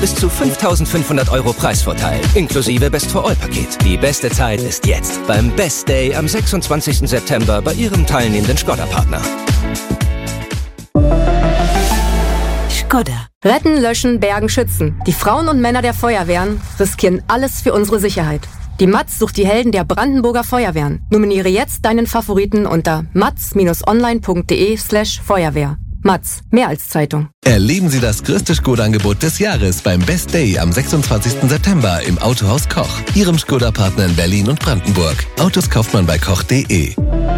Bis zu 5.500 € Preisvorteil, inklusive Best-for-All-Paket. Die beste Zeit ist jetzt beim Best Day am 26. September bei Ihrem teilnehmenden Škoda-Partner. Škoda. Retten, löschen, bergen, schützen. Die Frauen und Männer der Feuerwehren riskieren alles für unsere Sicherheit. Die Matz sucht die Helden der Brandenburger Feuerwehren. Nominiere jetzt deinen Favoriten unter matz-online.de/Feuerwehr. Matz, mehr als Zeitung. Erleben Sie das größte Škoda-Angebot des Jahres beim Best Day am 26. September im Autohaus Koch, Ihrem Škoda-Partner in Berlin und Brandenburg. Autos kauft man bei koch.de.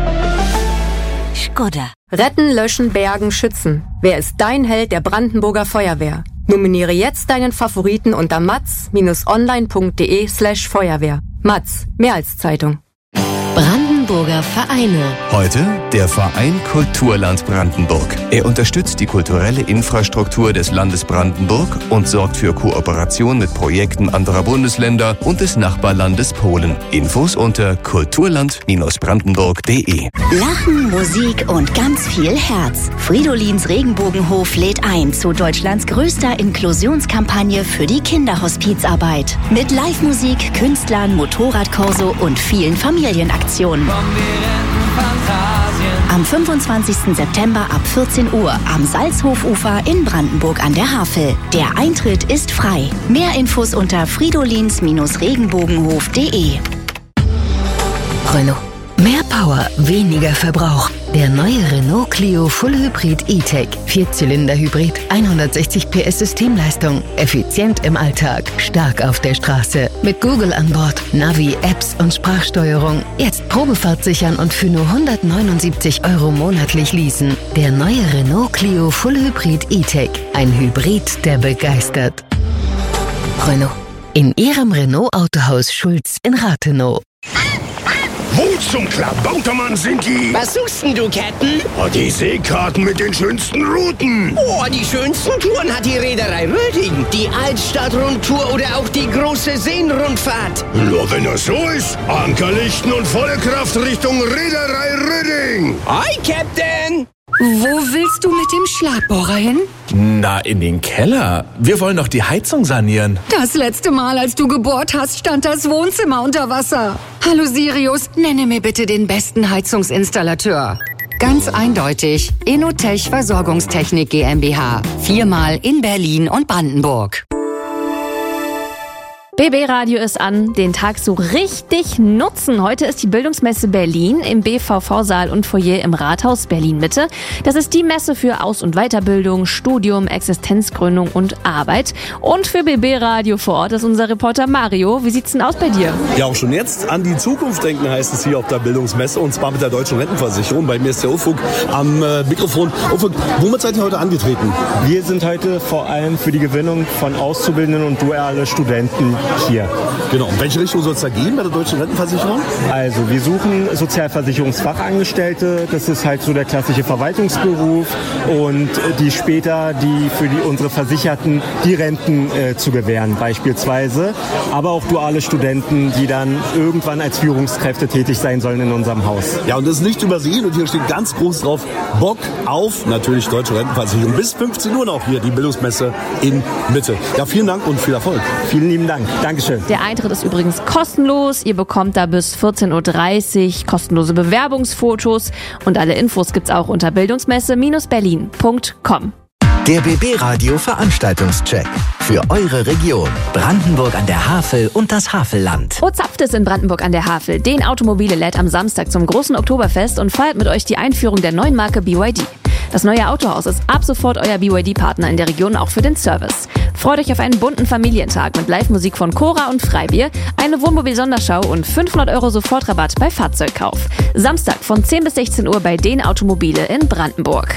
Škoda. Retten, löschen, bergen, schützen. Wer ist dein Held der Brandenburger Feuerwehr? Nominiere jetzt deinen Favoriten unter matz-online.de/Feuerwehr. Matz, mehr als Zeitung. Brandenburger Vereine. Heute der Verein Kulturland Brandenburg. Er unterstützt die kulturelle Infrastruktur des Landes Brandenburg und sorgt für Kooperation mit Projekten anderer Bundesländer und des Nachbarlandes Polen. Infos unter kulturland-brandenburg.de. Lachen, Musik und ganz viel Herz. Fridolins Regenbogenhof lädt ein zu Deutschlands größter Inklusionskampagne für die Kinderhospizarbeit. Mit Live-Musik, Künstlern, Motorradkorso und vielen Familienaktionen. Am 25. September ab 14 Uhr am Salzhofufer in Brandenburg an der Havel. Der Eintritt ist frei. Mehr Infos unter fridolins-regenbogenhof.de. Renault. Mehr Power, weniger Verbrauch. Der neue Renault Clio Full Hybrid E-Tech. 4-Zylinder-Hybrid, 160 PS Systemleistung. Effizient im Alltag, stark auf der Straße. Mit Google an Bord, Navi, Apps und Sprachsteuerung. Jetzt Probefahrt sichern und für nur 179 € monatlich leasen. Der neue Renault Clio Full Hybrid E-Tech. Ein Hybrid, der begeistert. Renault. In Ihrem Renault-Autohaus Schulz in Rathenow. Wo zum Klabautermann sind die? Was suchst denn du, Captain? Oh, die Seekarten mit den schönsten Routen. Oh, die schönsten Touren hat die Reederei Röding. Die Altstadt-Rundtour oder auch die große Seenrundfahrt. Nur wenn das so ist. Ankerlichten und volle Kraft Richtung Reederei Röding. Hi, Captain! Wo willst du mit dem Schlagbohrer hin? Na, in den Keller. Wir wollen doch die Heizung sanieren. Das letzte Mal, als du gebohrt hast, stand das Wohnzimmer unter Wasser. Hallo Sirius, nenne mir bitte den besten Heizungsinstallateur. Ganz eindeutig, Inotech Versorgungstechnik GmbH. 4-mal in Berlin und Brandenburg. BB Radio ist an, den Tag so richtig nutzen. Heute ist die Bildungsmesse Berlin im BVV-Saal und Foyer im Rathaus Berlin-Mitte. Das ist die Messe für Aus- und Weiterbildung, Studium, Existenzgründung und Arbeit. Und für BB Radio vor Ort ist unser Reporter Mario. Wie sieht's denn aus bei dir? Ja, auch schon jetzt an die Zukunft denken, heißt es hier auf der Bildungsmesse. Und zwar mit der Deutschen Rentenversicherung. Bei mir ist der Ufuk am Mikrofon. Ufuk, womit seid ihr heute angetreten? Wir sind heute vor allem für die Gewinnung von Auszubildenden und duale Studenten hier. Genau. In welche Richtung soll es da gehen bei der Deutschen Rentenversicherung? Also wir suchen Sozialversicherungsfachangestellte. Das ist halt so der klassische Verwaltungsberuf und die später für unsere Versicherten die Renten zu gewähren beispielsweise. Aber auch duale Studenten, die dann irgendwann als Führungskräfte tätig sein sollen in unserem Haus. Ja, und das ist nicht zu übersehen und hier steht ganz groß drauf, Bock auf natürlich Deutsche Rentenversicherung. Bis 15 Uhr noch hier die Bildungsmesse in Mitte. Ja, vielen Dank und viel Erfolg. Vielen lieben Dank. Dankeschön. Der Eintritt ist übrigens kostenlos. Ihr bekommt da bis 14.30 Uhr kostenlose Bewerbungsfotos und alle Infos gibt's auch unter bildungsmesse-berlin.com. Der BB Radio Veranstaltungscheck für eure Region. Brandenburg an der Havel und das Havelland. Wo zapft es in Brandenburg an der Havel? Den Automobile lädt am Samstag zum großen Oktoberfest und feiert mit euch die Einführung der neuen Marke BYD. Das neue Autohaus ist ab sofort euer BYD-Partner in der Region, auch für den Service. Freut euch auf einen bunten Familientag mit Live-Musik von Cora und Freibier, eine Wohnmobil-Sonderschau und 500 € Sofortrabatt bei Fahrzeugkauf. Samstag von 10 bis 16 Uhr bei den Automobile in Brandenburg.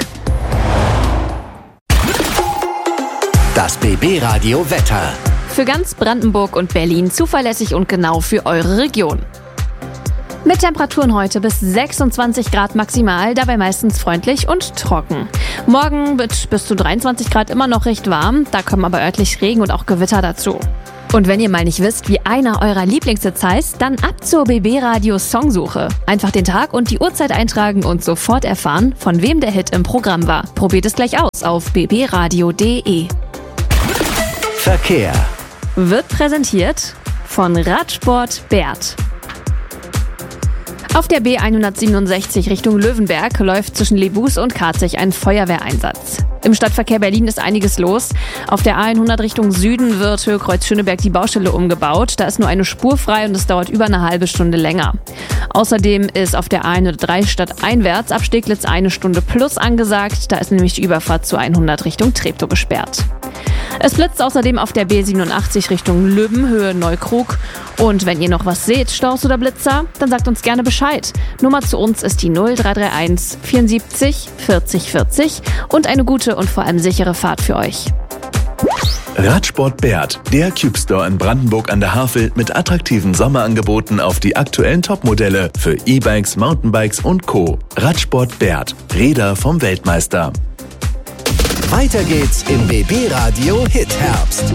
Das BB Radio Wetter. Für ganz Brandenburg und Berlin zuverlässig und genau für eure Region. Mit Temperaturen heute bis 26 Grad maximal, dabei meistens freundlich und trocken. Morgen wird bis zu 23 Grad immer noch recht warm, da kommen aber örtlich Regen und auch Gewitter dazu. Und wenn ihr mal nicht wisst, wie einer eurer Lieblingshits heißt, dann ab zur BB Radio Songsuche. Einfach den Tag und die Uhrzeit eintragen und sofort erfahren, von wem der Hit im Programm war. Probiert es gleich aus auf bbradio.de. Verkehr wird präsentiert von Radsport Bert. Auf der B167 Richtung Löwenberg läuft zwischen Lebus und Karzig ein Feuerwehreinsatz. Im Stadtverkehr Berlin ist einiges los. Auf der A100 Richtung Süden wird Höhe Kreuz Schöneberg die Baustelle umgebaut. Da ist nur eine Spur frei und es dauert über eine halbe Stunde länger. Außerdem ist auf der A103 stadteinwärts ab Steglitz 1 Stunde plus angesagt. Da ist nämlich die Überfahrt zu 100 Richtung Treptow gesperrt. Es blitzt außerdem auf der B87 Richtung Löben, Höhe Neukrug. Und wenn ihr noch was seht, Staus oder Blitzer, dann sagt uns gerne Bescheid. Nummer zu uns ist die 0331 74 40 40 und eine gute und vor allem sichere Fahrt für euch. Radsport Bert, der Cube Store in Brandenburg an der Havel mit attraktiven Sommerangeboten auf die aktuellen Topmodelle für E-Bikes, Mountainbikes und Co. Radsport Bert, Räder vom Weltmeister. Weiter geht's im BB Radio Hit Herbst.